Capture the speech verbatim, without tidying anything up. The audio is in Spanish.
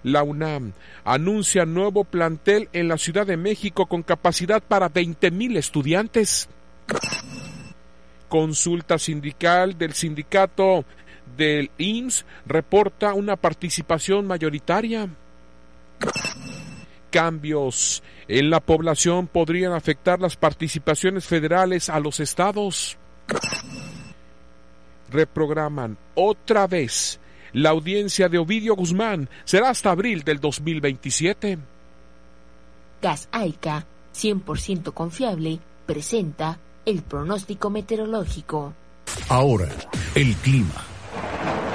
La UNAM anuncia nuevo plantel en la Ciudad de México con capacidad para veinte mil estudiantes. Consulta sindical del sindicato del I M S S reporta una participación mayoritaria. Cambios en la población podrían afectar las participaciones federales a los estados. Reprograman otra vez la audiencia de Ovidio Guzmán. Será hasta abril del dos mil veintisiete. Gas Aica, cien por ciento confiable, presenta el pronóstico meteorológico. Ahora, el clima.